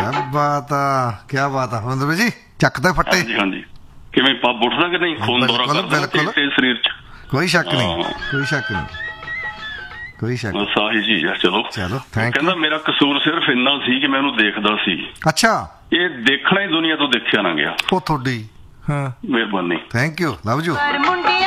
ਬਾਤ ਆ, ਕੀ ਬਾਤ ਆ ਮਨਿੰਦਰ ਜੀ, ਚੱਕ ਤੇ ਫੱਟੇ। ਹਾਂਜੀ ਹਾਂਜੀ, ਕਿਵੇਂ ਪੱਬ ਉੱਠਦਾ ਕਿ ਨਹੀਂ, ਖੂਨ ਦੌਰਾ ਕਰਦਾ ਤੇ ਸਰੀਰ ਚ, ਕੋਈ ਸ਼ੱਕ ਨਹੀਂ, ਕੋਈ ਸ਼ੱਕ ਨਹੀਂ, ਕੋਈ ਸ਼ੱਕ। ਬਸ ਆਹੀ ਚੀਜ਼ ਆ। ਚਲੋ ਚਲੋ ਥੈਂਕ ਕਹਿੰਦਾ ਮੇਰਾ ਕਸੂਰ ਸਿਰਫ ਇੰਨਾ ਸੀ ਕਿ ਮੈਂ ਉਹਨੂੰ ਦੇਖਦਾ ਸੀ। ਅੱਛਾ, ਇਹ ਦੇਖਣਾ ਹੀ ਦੁਨੀਆ ਤੋਂ ਦੇਖਿਆ ਨਾ ਗਿਆ। ਉਹ ਤੁਹਾਡੀ, ਹਾਂ ਮਿਹਰਬਾਨੀ, ਥੈਂਕ ਯੂ, ਲਵ ਯੂ।